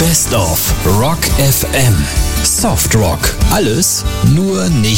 Best of Rock FM. Soft Rock. Alles, nur nicht